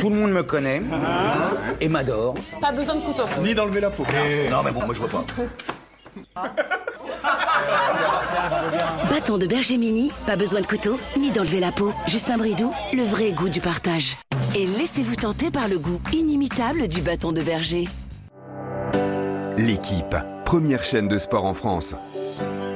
Tout le monde me connaît et m'adore. Pas besoin de couteau. Ni d'enlever la peau. Non, mais bon, moi je vois pas. Bâton de berger mini, pas besoin de couteau, ni d'enlever la peau. Justin Bridou, le vrai goût du partage. Et laissez-vous tenter par le goût inimitable du bâton de berger. L'équipe, première chaîne de sport en France.